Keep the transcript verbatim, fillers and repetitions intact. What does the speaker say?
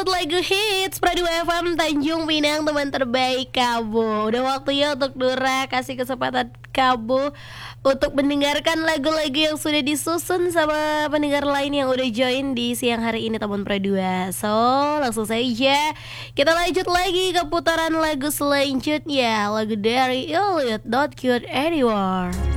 Upload lagu hits Pradu F M Tanjung Pinang, teman terbaik kamu. Udah waktunya untuk Nura kasih kesempatan kamu untuk mendengarkan lagu-lagu yang sudah disusun sama pendengar lain yang udah join di siang hari ini teman Pradu. So langsung saja kita lanjut lagi ke putaran lagu selanjutnya. Lagu dari Elliot Not Cute Anymore.